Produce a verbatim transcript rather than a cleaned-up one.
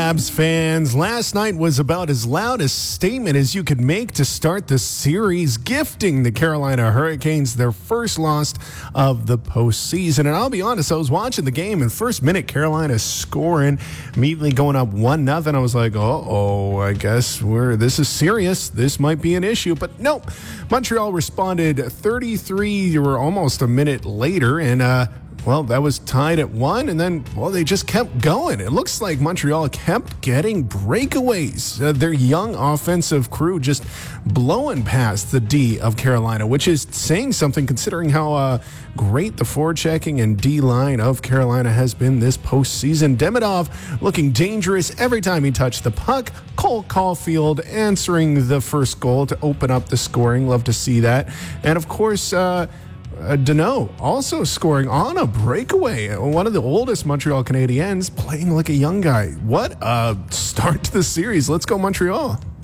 Habs fans, last night was about as loud a statement as you could make to start the series, gifting the Carolina Hurricanes their first loss of the postseason. And I'll be honest, I was watching the game, and first minute Carolina scoring, immediately going up one nothing. I was like, uh-oh, I guess we're this is serious. This might be an issue. But no, Montreal responded thirty-three or almost a minute later, and uh well, that was tied at one, and then, well, they just kept going. It looks like Montreal kept getting breakaways. Uh, their young offensive crew just blowing past the D of Carolina, which is saying something considering how uh, great the forechecking and D line of Carolina has been this postseason. Demidov looking dangerous every time he touched the puck. Cole Caulfield answering the first goal to open up the scoring. Love to see that. And, of course, uh, Uh, Danault also scoring on a breakaway. One of the oldest Montreal Canadiens playing like a young guy. What a start to the series. Let's go Montreal.